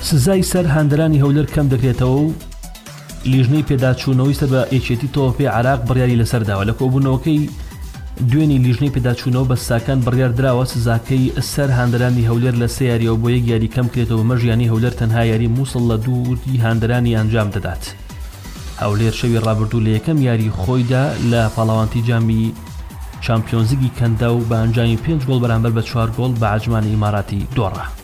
سزای سەر هاندەرانی هەولێر کەم دەکرێتەوە و لیژنەی پێداچوونەوەی سەر بە یەکێتی تۆپی عراق بڕیاری لەسەرداوە. لە کۆبوونەوەکەی دوێنی لیژنەی پێداچوونەوە بە ساکان بڕیار دراوە سزاکەی سەر هاندەرانی هەولێر لە 3 یاریەوە بۆ 1 یاری کەم کرێتەوە. مەژیانی هەولێر تەنها یاری مووسڵ لە 2 هاندەرانی ئەنجام دەدات. هەولێر شەوی ڕابردوو لە یەکەم یاری خۆیدا لە پاڵەوانتی جامی چامپیۆنز لیگی کەندا و بە ئەنجامی 5 گۆڵ بەرامبەر بە 4 گۆڵ بە عەجمانی ئیماراتی دۆڕا.